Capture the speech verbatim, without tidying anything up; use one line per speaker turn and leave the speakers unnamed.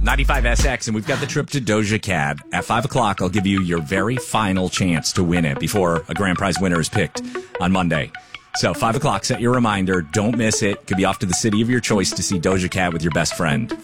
ninety-five S X, and we've got the trip to Doja Cat. At five o'clock, I'll give you your very final chance to win it before a grand prize winner is picked on Monday. So five o'clock, set your reminder. Don't miss it. Could be off to the city of your choice to see Doja Cat with your best friend.